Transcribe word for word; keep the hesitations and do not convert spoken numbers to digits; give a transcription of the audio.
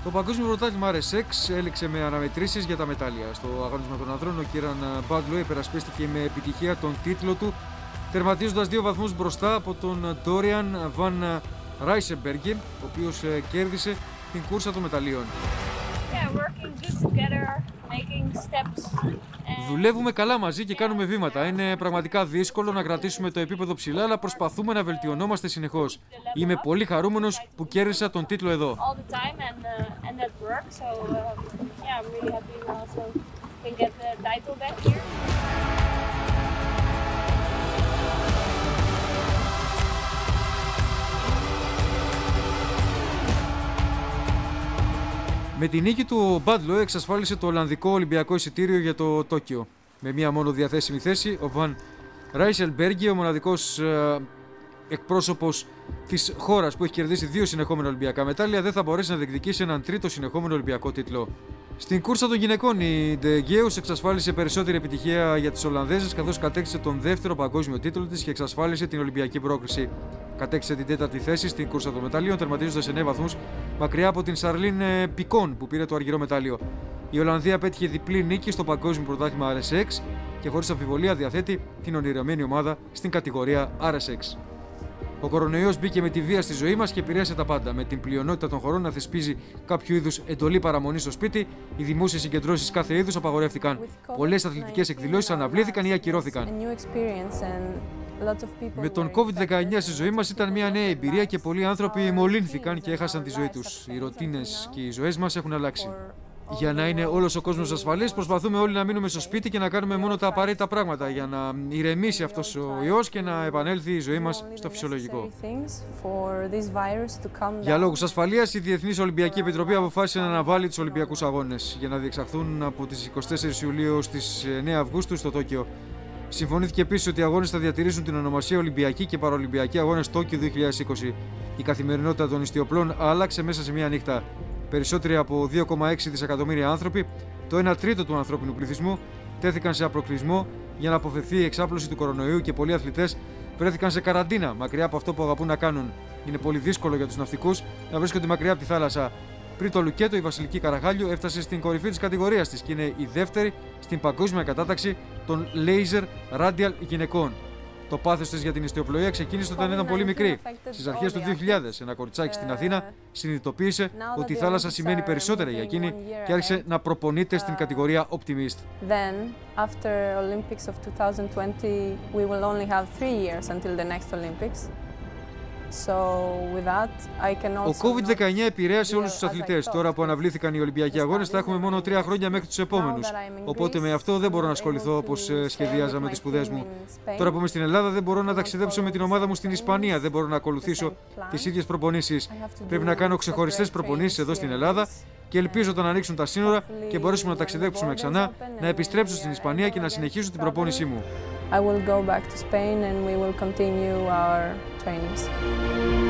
Το παγκόσμιο πρωτάθλημα αρ ες εξ έληξε με αναμετρήσεις για τα μετάλλια. Στο αγώνισμα των ανδρών, ο Κίραν Μπάντλο υπερασπίστηκε με επιτυχία τον τίτλο του, τερματίζοντας δύο βαθμούς μπροστά από τον Ντόριαν Βαν Ράισεμπεργκε, ο οποίος κέρδισε την κούρσα των μεταλλίων. Yeah, working good together, making steps. Δουλεύουμε καλά μαζί και κάνουμε βήματα. Είναι πραγματικά δύσκολο να κρατήσουμε το επίπεδο ψηλά, αλλά προσπαθούμε να βελτιωνόμαστε συνεχώς. Είμαι πολύ χαρούμενος που κέρδισα τον τίτλο εδώ. All the time and uh, and that work. So uh, yeah, I'm really happy we also can get the title back here. Με την νίκη του, ο Μπάντλο εξασφάλισε το Ολλανδικό Ολυμπιακό εισιτήριο για το Τόκιο. Με μία μόνο διαθέσιμη θέση, ο Βαν Ράισελμπεργκε, ο μοναδικός ε, εκπρόσωπος της χώρας που έχει κερδίσει δύο συνεχόμενα Ολυμπιακά μετάλλια, δεν θα μπορέσει να διεκδικήσει έναν τρίτο συνεχόμενο Ολυμπιακό τίτλο. Στην κούρσα των γυναικών, η Ντε Γκέους εξασφάλισε περισσότερη επιτυχία για τις Ολλανδέζες, καθώς κατέκτησε τον δεύτερο παγκόσμιο τίτλο της και εξασφάλισε την Ολυμπιακή πρόκριση. Κατέκτησε την τέταρτη θέση στην κούρσα των μεταλλίων, τερματίζοντας εννέα βαθμούς μακριά από την Σαρλίν Πικόν που πήρε το αργυρό μετάλλιο. Η Ολλανδία πέτυχε διπλή νίκη στο παγκόσμιο πρωτάθλημα αρ ες εξ και χωρίς αμφιβολία διαθέτει την ονειρεμένη ομάδα στην κατηγορία αρ ες εξ. Ο κορονοϊός μπήκε με τη βία στη ζωή μας και επηρέασε τα πάντα. Με την πλειονότητα των χωρών να θεσπίζει κάποιο είδους εντολή παραμονή στο σπίτι, οι δημόσιες συγκεντρώσεις κάθε είδους απαγορεύτηκαν. Πολλές αθλητικές εκδηλώσεις αναβλήθηκαν ή ακυρώθηκαν. Με τον κόβιντ δεκαεννέα στη ζωή μας ήταν μια νέα εμπειρία και πολλοί άνθρωποι μολύνθηκαν και έχασαν τη ζωή τους. Οι ρουτίνες και οι ζωές μας έχουν αλλάξει. Για να είναι όλος ο κόσμος ασφαλής, προσπαθούμε όλοι να μείνουμε στο σπίτι και να κάνουμε μόνο τα απαραίτητα πράγματα για να ηρεμήσει αυτός ο ιός και να επανέλθει η ζωή μας στο φυσιολογικό. Για λόγους ασφαλείας, η Διεθνής Ολυμπιακή Επιτροπή αποφάσισε να αναβάλει τους Ολυμπιακούς Αγώνες για να διεξαχθούν από τις εικοστή τέταρτη Ιουλίου έως τις εννέα Αυγούστου στο Τόκιο. Συμφωνήθηκε επίσης ότι οι αγώνες θα διατηρήσουν την ονομασία Ολυμπιακοί και Παραολυμπιακοί Αγώνες Τόκιο δύο χιλιάδες είκοσι. Η καθημερινότητα των ιστιοπλών άλλαξε μέσα σε μία νύχτα. Περισσότεροι από δύο κόμμα έξι δισεκατομμύρια άνθρωποι, το ένα τρίτο του ανθρώπινου πληθυσμού, τέθηκαν σε απροκλεισμό για να αποφευθεί η εξάπλωση του κορονοϊού και πολλοί αθλητές βρέθηκαν σε καραντίνα μακριά από αυτό που αγαπούν να κάνουν. Είναι πολύ δύσκολο για τους ναυτικούς να βρίσκονται μακριά από τη θάλασσα. Πριν το λουκέτο, η Βασιλική Καραγάλιου έφτασε στην κορυφή της κατηγορίας της και είναι η δεύτερη στην παγκόσμια κατάταξη των Laser Radial γυναικών. Το πάθος της για την ιστιοπλοεία ξεκίνησε όταν ήταν πολύ μικρή. Στις αρχές του δύο χιλιάδες, ένα κοριτσάκι στην Αθήνα συνειδητοποίησε ότι η θάλασσα σημαίνει περισσότερα για εκείνη και άρχισε να προπονείται στην κατηγορία Optimist. Then, after Olympics of twenty twenty, we will only have three years until the next Olympics. So, with that, I can also Ο κόβιντ δεκαεννέα επηρέασε όλους τους αθλητές. Τώρα που αναβλήθηκαν οι Ολυμπιακοί Αγώνες, θα έχουμε μόνο τρία χρόνια μέχρι τους επόμενους. Οπότε με αυτό δεν μπορώ να ασχοληθώ όπως σχεδιάζα με τις σπουδές μου. Τώρα που είμαι στην Ελλάδα, δεν μπορώ να ταξιδέψω με την ομάδα μου στην Ισπανία. Δεν μπορώ να ακολουθήσω τις ίδιες προπονήσεις. Πρέπει να κάνω ξεχωριστές προπονήσεις εδώ στην Ελλάδα και ελπίζω όταν ανοίξουν τα σύνορα και μπορέσουμε να ταξιδέψουμε ξανά, να επιστρέψω στην Ισπανία και να συνεχίσω την προπόνησή μου. I will go back to Spain and we will continue our trainings.